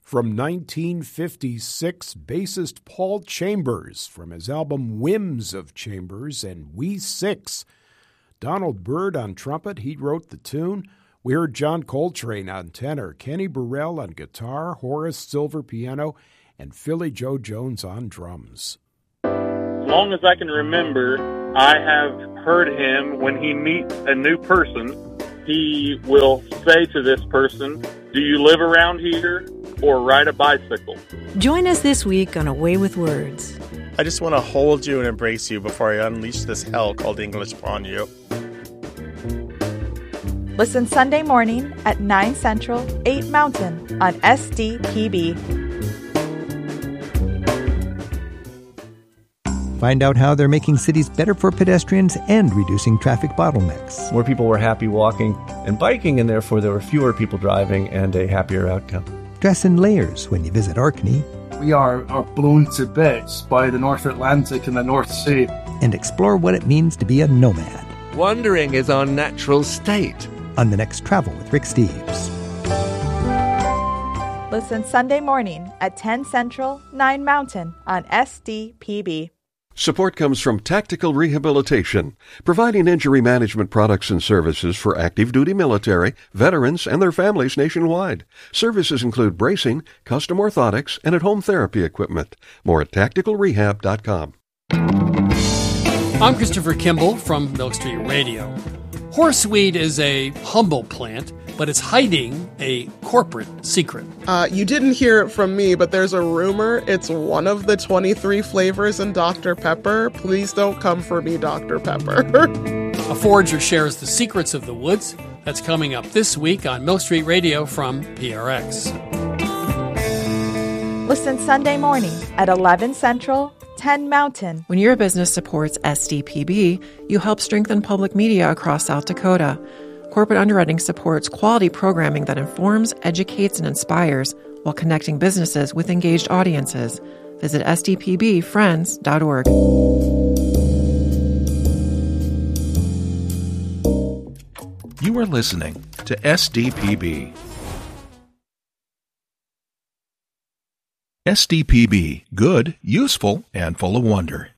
From 1956, bassist Paul Chambers from his album Whims of Chambers and We Six. Donald Byrd on trumpet, he wrote the tune. We heard John Coltrane on tenor, Kenny Burrell on guitar, Horace Silver piano, and Philly Joe Jones on drums. As long as I can remember, I have heard him when he meets a new person. He will say to this person, "Do you live around here or ride a bicycle?" Join us this week on A Way with Words. I just want to hold you and embrace you before I unleash this hell called English upon you. Listen Sunday morning at 9 Central, 8 Mountain on SDPB. Find out how they're making cities better for pedestrians and reducing traffic bottlenecks. More people were happy walking and biking, and therefore there were fewer people driving and a happier outcome. Dress in layers when you visit Orkney. We are blown to bits by the North Atlantic and the North Sea. And explore what it means to be a nomad. Wandering is our natural state. On the next Travel with Rick Steves. Listen Sunday morning at 10 Central, 9 Mountain on SDPB. Support comes from Tactical Rehabilitation, providing injury management products and services for active duty military, veterans, and their families nationwide. Services include bracing, custom orthotics, and at-home therapy equipment. More at tacticalrehab.com. I'm Christopher Kimball from Milk Street Radio. Horseweed is a humble plant, but it's hiding a corporate secret. You didn't hear it from me, but there's a rumor it's one of the 23 flavors in Dr. Pepper. Please don't come for me, Dr. Pepper. A forager shares the secrets of the woods. That's coming up this week on Milk Street Radio from PRX. Listen Sunday morning at 11 Central, 10 Mountain. When your business supports SDPB, you help strengthen public media across South Dakota. Corporate Underwriting supports quality programming that informs, educates, and inspires while connecting businesses with engaged audiences. Visit sdpbfriends.org. You are listening to SDPB. SDPB, good, useful, and full of wonder.